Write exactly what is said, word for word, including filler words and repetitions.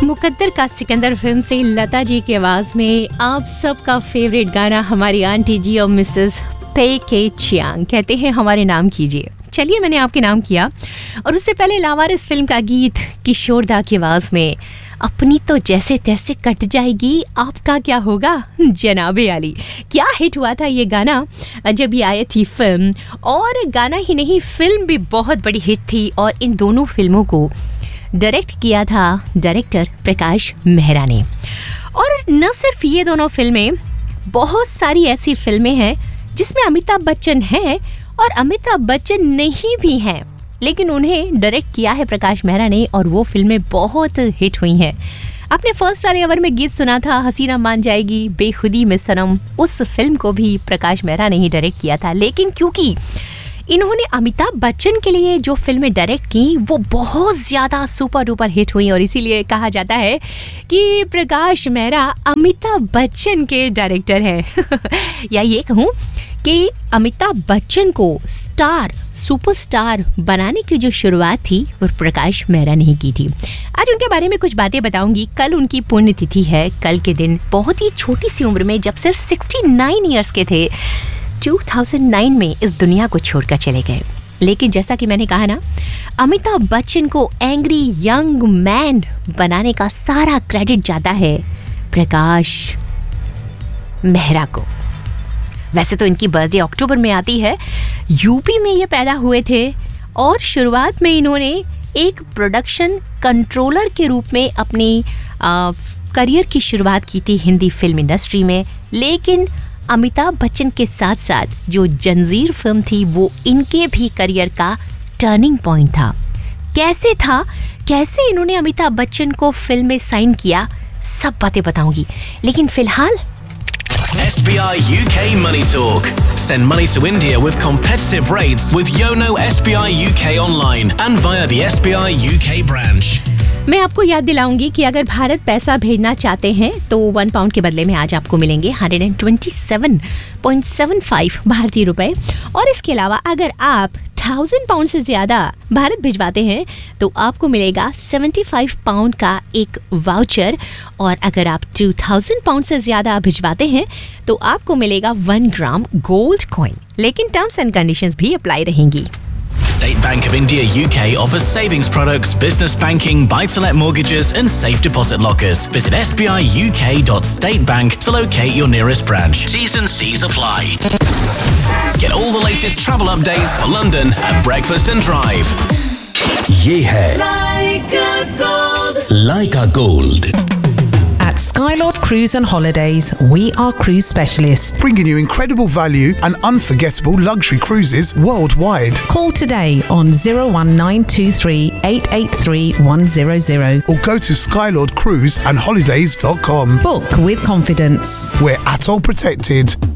मुकद्दर का सिकंदर फिल्म से लता जी की आवाज में आप सबका फेवरेट गाना हमारी आंटी जी और मिसेस पे के चियांग कहते हैं हमारे नाम कीजिए। चलिए मैंने आपके नाम किया और उससे पहले लावारिस फिल्म का गीत किशोर दा की आवाज में अपनी तो जैसे तैसे कट जाएगी आपका क्या होगा जनाबे आली। क्या हिट हुआ था ये गाना जब ये आई थी फिल्म, और गाना ही नहीं फिल्म भी बहुत बड़ी हिट थी। और इन दोनों फिल्मों को डायरेक्ट किया था डायरेक्टर प्रकाश मेहरा ने। और न सिर्फ ये दोनों फिल्में, बहुत सारी ऐसी फिल्में हैं जिसमें अमिताभ बच्चन हैं और अमिताभ बच्चन नहीं भी हैं, लेकिन उन्हें डायरेक्ट किया है प्रकाश मेहरा ने और वो फिल्में बहुत हिट हुई हैं। आपने फर्स्ट वाले आवर में गीत सुना था हसीना मान जाएगी बेखुदी में सनम, उस फिल्म को भी प्रकाश मेहरा ने ही डायरेक्ट किया था। लेकिन क्योंकि इन्होंने अमिताभ बच्चन के लिए जो फिल्में डायरेक्ट की वो बहुत ज़्यादा सुपर डुपर हिट हुई और इसीलिए कहा जाता है कि प्रकाश मेहरा अमिताभ बच्चन के डायरेक्टर हैं। या ये कहूँ कि अमिताभ बच्चन को स्टार सुपरस्टार बनाने की जो शुरुआत थी वो प्रकाश मेहरा ने ही की थी। आज उनके बारे में कुछ बातें बताऊंगी। कल उनकी पुण्यतिथि है। कल के दिन बहुत ही छोटी सी उम्र में, जब सिर्फ उनहत्तर इयर्स के थे, दो हज़ार नौ में इस दुनिया को छोड़कर चले गए। लेकिन जैसा कि मैंने कहा ना, अमिताभ बच्चन को एंग्री यंग मैन बनाने का सारा क्रेडिट जाता है प्रकाश मेहरा को। वैसे तो इनकी बर्थडे अक्टूबर में आती है, यूपी में ये पैदा हुए थे और शुरुआत में इन्होंने एक प्रोडक्शन कंट्रोलर के रूप में अपनी आ, करियर की शुरुआत की थी हिंदी फिल्म इंडस्ट्री में। लेकिन अमिताभ बच्चन के साथ साथ जो जंजीर फिल्म थी वो इनके भी करियर का टर्निंग पॉइंट था। कैसे था, कैसे इन्होंने अमिताभ बच्चन को फिल्म में साइन किया, सब बातें बताऊंगी। लेकिन फिलहाल S B I U K Money Talk. Send money to India with competitive rates with Yono S B I U K online and via the S B I U K branch. मैं आपको याद दिलाऊंगी कि अगर भारत पैसा भेजना चाहते हैं तो वन पाउंड के बदले में आज आपको मिलेंगे एक सौ सत्ताईस पॉइंट सात पाँच भारतीय रुपए। और इसके अलावा अगर आप थाउजेंड पाउंड से ज्यादा भारत भिजवाते हैं तो आपको मिलेगा पचहत्तर पाउंड का एक वाउचर। और अगर आप दो हज़ार पाउंड से ज्यादा भिजवाते हैं तो आपको मिलेगा वन ग्राम गोल्ड कॉइन। लेकिन टर्म्स एंड कंडीशंस भी अप्लाई रहेंगी। State Bank of India U K offers savings products, business banking, buy-to-let mortgages and safe deposit lockers. Visit s b i u k dot state bank to locate your nearest branch. T's and C's apply. Get all the latest travel updates for London at Breakfast and Drive. ये है Leica Gold. Leica Gold. At Skylord Cruise and Holidays, we are cruise specialists. Bringing you incredible value and unforgettable luxury cruises worldwide. Call today on zero one nine two three eight eight three one zero zero Or go to skylord cruise and holidays dot com. Book with confidence. We're A T O L protected.